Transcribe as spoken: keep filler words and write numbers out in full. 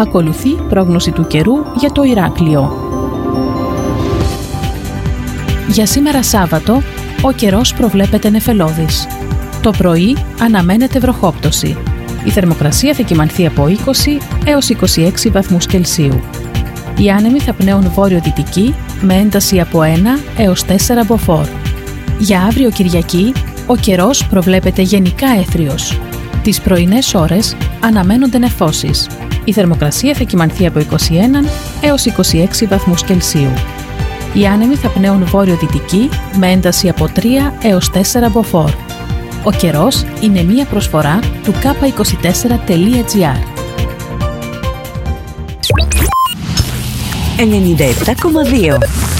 Ακολουθεί πρόγνωση του καιρού για το Ηράκλειο. Για σήμερα Σάββατο, ο καιρός προβλέπεται νεφελώδης. Το πρωί αναμένεται βροχόπτωση. Η θερμοκρασία θα κυμανθεί από είκοσι έως είκοσι έξι βαθμούς Κελσίου. Οι άνεμοι θα πνέουν βόρειο-δυτική με ένταση από ένα έως τέσσερα μποφόρ. Για αύριο Κυριακή, ο καιρός προβλέπεται γενικά έθριος. Τις πρωινές ώρες αναμένονται νεφώσεις. Η θερμοκρασία θα κυμανθεί από είκοσι ένα έως είκοσι έξι βαθμούς Κελσίου. Οι άνεμοι θα πνέουν βόρειο-δυτική με ένταση από τρία έως τέσσερα μποφόρ. Ο καιρός είναι μία προσφορά του κάπα είκοσι τέσσερα τελεία τζι άρ. ενενήντα επτά κόμμα δύο